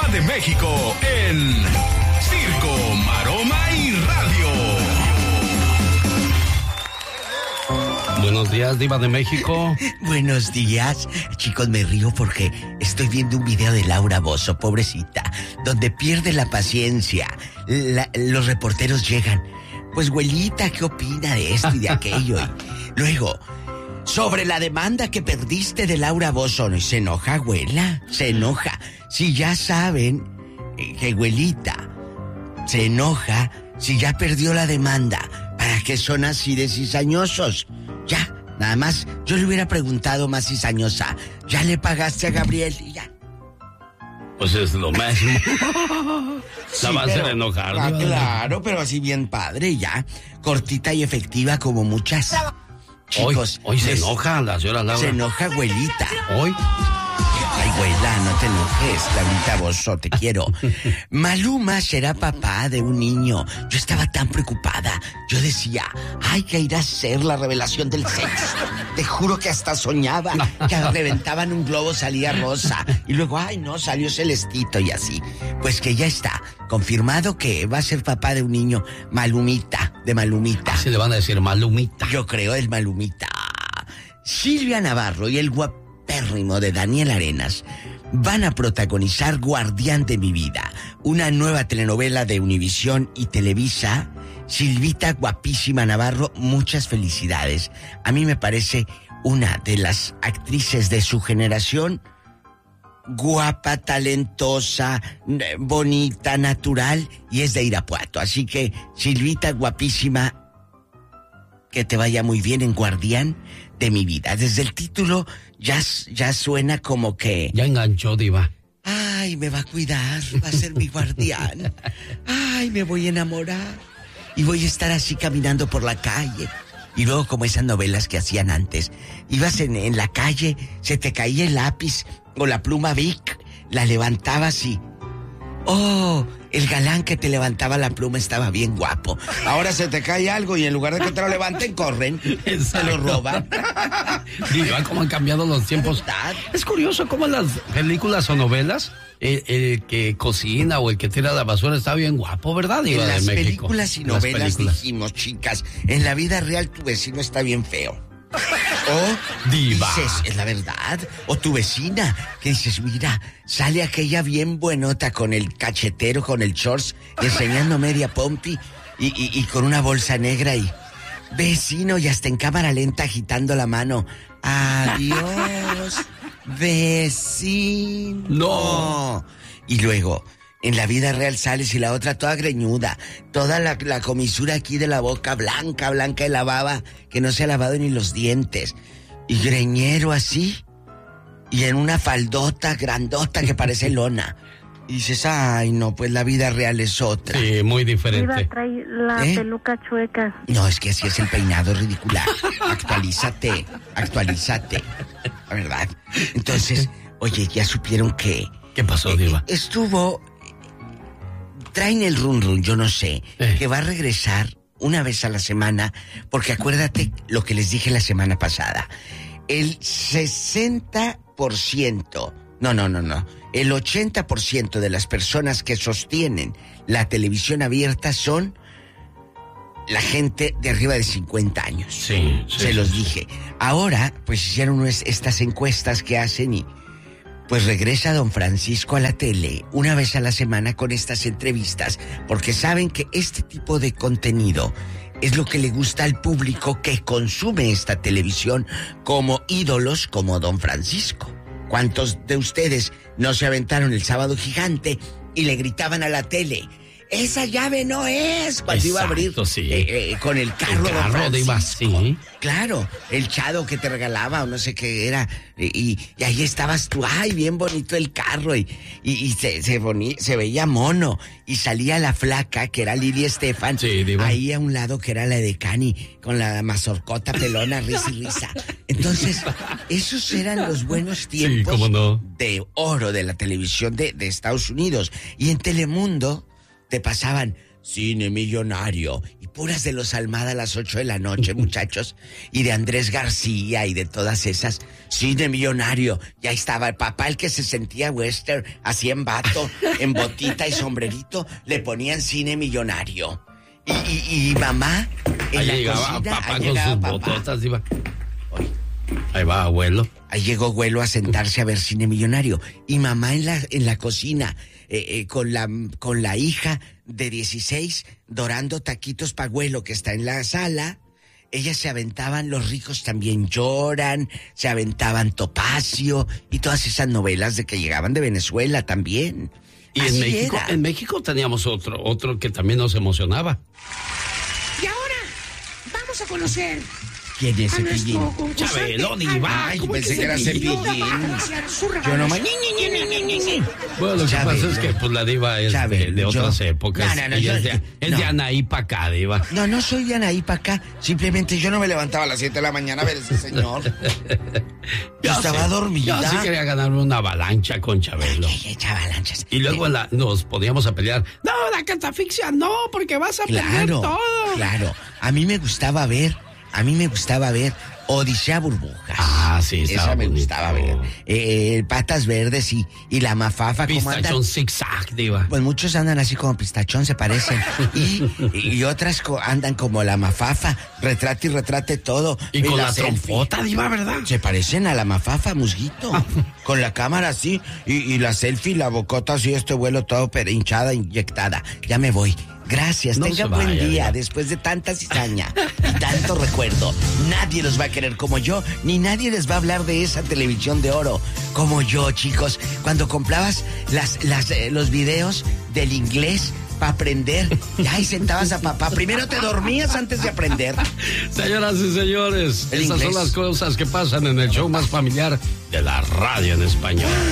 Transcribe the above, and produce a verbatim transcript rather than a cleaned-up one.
de México en Circo, Maroma y Radio. Buenos días, Diva de México. Buenos días. Chicos, me río porque estoy viendo un video de Laura Bozzo, pobrecita, donde pierde la paciencia. La, los reporteros llegan. Pues, güelita, ¿qué opina de esto y de aquello? Y luego, sobre la demanda que perdiste de Laura Bozzo. ¿Y se enoja, güela? Se enoja. Si ya saben que güelita se enoja si ya perdió la demanda. ¿Para qué son así de cizañosos? Ya, nada más, yo le hubiera preguntado más cizañosa. ¿Ya le pagaste a Gabriel? Y ya. Pues es lo mismo. Sí, la va a hacer enojar. Ah, claro, pero así bien padre, ya. Cortita y efectiva como muchas. Chicos. Hoy, hoy se les... enoja la señora Laura. Se enoja, abuelita. Hoy. Ay, güela, no te enojes, Laurita Bozzo, te quiero. Maluma será papá de un niño. Yo estaba tan preocupada. Yo decía, ay, ¿qué irá a ser la revelación del sexo? Te juro que hasta soñaba que reventaban un globo, salía rosa. Y luego, ay, no, salió celestito y así. Pues que ya está, confirmado que va a ser papá de un niño, Malumita, de Malumita. Así le van a decir Malumita. Yo creo el Malumita. Silvia Navarro y el guapo pérrimo de Daniel Arenas van a protagonizar Guardián de mi vida, una nueva telenovela de Univisión y Televisa. Silvita, guapísima Navarro, muchas felicidades. A mí me parece una de las actrices de su generación, guapa, talentosa, bonita, natural, y es de Irapuato. Así que, Silvita, guapísima, que te vaya muy bien en Guardián de mi vida. Desde el título ya, ya suena como que... Ya enganchó, Diva. Ay, me va a cuidar, va a ser mi guardián. Ay, me voy a enamorar. Y voy a estar así caminando por la calle. Y luego como esas novelas que hacían antes. Ibas en, en la calle, se te caía el lápiz o la pluma Bic, la levantabas y... ¡oh! El galán que te levantaba la pluma estaba bien guapo. Ahora se te cae algo y en lugar de que te lo levanten, corren. Se lo roban. Diva, cómo han cambiado los tiempos. Es curioso cómo en las películas o novelas, el, el que cocina o el que tira la basura está bien guapo, ¿verdad, Diva? En las de México. películas y novelas dijimos, chicas, en la vida real tu vecino está bien feo. O Diva. dices, es la verdad. O tu vecina, que dices, mira, sale aquella bien buenota con el cachetero, con el shorts, enseñando media pompi y, y, y con una bolsa negra y... vecino, y hasta en cámara lenta agitando la mano. Adiós, vecino. No. Y luego... en la vida real sales y la otra toda greñuda, toda la, la comisura aquí de la boca blanca, blanca de la baba, que no se ha lavado ni los dientes. Y greñero así, y en una faldota grandota que parece lona. Y dices, ay, no, pues la vida real es otra. Sí, muy diferente. Diva, trae la ¿Eh? peluca chueca. No, es que así es el peinado ridícula. Actualízate, actualízate. La verdad. Entonces, oye, ya supieron que... ¿Qué pasó, Diva? Eh, estuvo... traen el run run, yo no sé, eh. que va a regresar una vez a la semana, porque acuérdate lo que les dije la semana pasada. El sesenta por ciento, no, no, no, no, el ochenta por ciento de las personas que sostienen la televisión abierta son la gente de arriba de cincuenta años. Sí, sí. Se sí, los sí. dije. Ahora, pues hicieron estas encuestas que hacen y... pues regresa don Francisco a la tele una vez a la semana con estas entrevistas, porque saben que este tipo de contenido es lo que le gusta al público que consume esta televisión como ídolos como don Francisco. ¿Cuántos de ustedes no se aventaron el Sábado Gigante y le gritaban a la tele? ¡Esa llave no es! Cuando Exacto, iba a abrir sí. eh, eh, con el carro, el carro don de Iba, sí. Claro, el chado que te regalaba o no sé qué era. Y, y ahí estabas tú, ay, bien bonito el carro. Y, y, y se, se, boni, se veía mono. Y salía la flaca, que era Lidia Estefan. Sí, Diva. Ahí a un lado, que era la de Cani, con la mazorcota pelona, risa y risa. Entonces, esos eran los buenos tiempos sí, cómo no. de oro de la televisión de, de Estados Unidos. Y en Telemundo... te pasaban Cine Millonario. Y puras de los Almada a las ocho de la noche, muchachos. Y de Andrés García y de todas esas. Cine Millonario. Y ahí estaba el papá, el que se sentía western, así en vato, en botita y sombrerito. Le ponían Cine Millonario. Y, y, y mamá en ahí la llegaba cocina, papá ahí con llegaba sus papá. bototas, Diva. Oye, Ahí va, abuelo. ahí llegó abuelo a sentarse a ver Cine Millonario. Y mamá en la, en la cocina, eh, eh, con, la, con la hija de dieciséis, dorando taquitos pa' abuelo que está en la sala. Ellas se aventaban, Los ricos también lloran, se aventaban Topacio y todas esas novelas de que llegaban de Venezuela también. Y en Así México, era. en México teníamos otro, otro que también nos emocionaba. Y ahora vamos a conocer ¿Quién es a ese nuestro pillín? concursante. Chabelo, Diva. Ay, ¿Cómo pensé que que era Cepillín? Cepillín. Yo Yo nomás... ñi, ñi, ñi, ñi, ñi, ñi. Bueno, lo que Chabelo. pasa es que pues la Diva es de, Chabelo, de otras yo- épocas. No, no, no, Ella yo- es de, es no. de Anaí pa' acá, Diva. No, no soy de Anaí para acá. Simplemente yo no me levantaba a las siete de la mañana a ver ese señor. Yo estaba sí, dormida. Yo sí quería ganarme una avalancha con Chabelo. Ay, ay, chavalanchas. Y luego en la- nos poníamos a pelear. No, la catafixia no, porque vas a perder Claro, todo. claro. A mí me gustaba ver, a mí me gustaba ver Odisea Burbujas. Ah, sí, estaba Esa me bonito. gustaba ver. Eh, Patas Verdes y, y la Mafafa. ¿Cómo andan? Pistachón zigzag, Diva. Pues muchos andan así como pistachón, se parecen. Y, y otras co- andan como la Mafafa. Retrate y retrate todo. Y con la, selfie. trompota, Diva, ¿verdad? Se parecen a la Mafafa, musguito. Con la cámara así. Y, y la selfie, la bocota así, este vuelo todo pero hinchada, inyectada. Ya me voy. Gracias, No tengan se buen vaya, día. Diva. Después de tanta cizaña y tanto recuerdo, nadie los va a querer como yo, ni nadie les va a hablar de esa televisión de oro como yo, chicos. Cuando comprabas las, las, eh, los videos del inglés para aprender, ya ahí sentabas a papá. Primero te dormías antes de aprender. Señoras y señores, El esas inglés. son las cosas que pasan en el show más familiar de la radio en español.